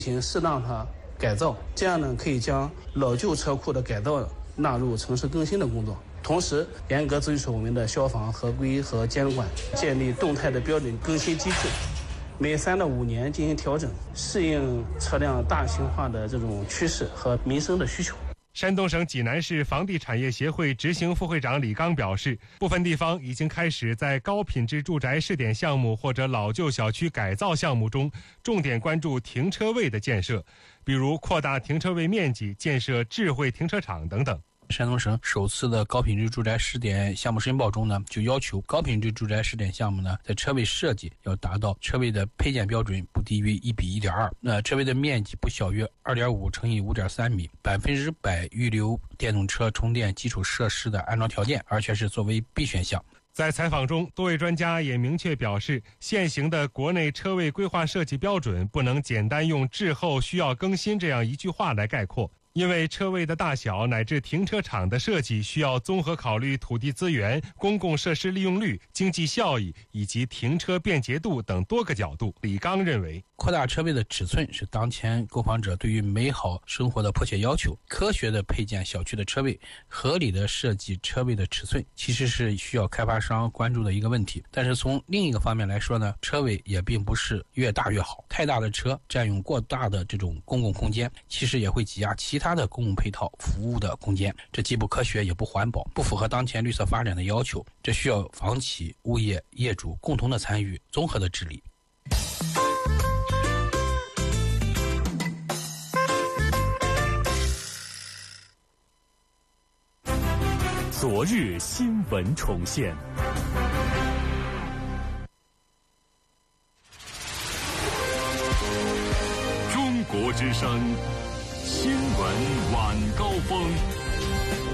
进行适当的改造，这样呢可以将老旧车库的改造纳入城市更新的工作，同时严格遵守我们的消防合规和监管，建立动态的标准更新机制，每3到5年进行调整，适应车辆大型化的这种趋势和民生的需求。 山东省济南市房地产业协会执行副会长李刚表示，部分地方已经开始在高品质住宅试点项目或者老旧小区改造项目中，重点关注停车位的建设，比如扩大停车位面积、建设智慧停车场等等。 山东省首次的高品质住宅试点项目申报中呢，就要求高品质住宅试点项目呢，在车位设计要达到车位的配件标准不低于1:1.2，那车位的面积不小于2.5乘以5.3米，100%预留电动车充电基础设施的安装条件，而且是作为必选项。 在采访中，多位专家也明确表示，现行的国内车位规划设计标准不能简单用滞后需要更新这样一句话来概括。因为车位的大小乃至停车场的设计需要综合考虑土地资源、公共设施利用率、经济效益以及停车便捷度等多个角度。李刚认为， 扩大车位的尺寸是当前购房者对于美好生活的迫切要求。科学的配建小区的车位，合理的设计车位的尺寸，其实是需要开发商关注的一个问题。但是从另一个方面来说呢，车位也并不是越大越好，太大的车占用过大的这种公共空间，其实也会挤压其他的公共配套服务的空间，这既不科学也不环保，不符合当前绿色发展的要求。这需要房企、物业、业主共同的参与，综合的治理。 昨日新闻重现。中国之声新闻晚高峰。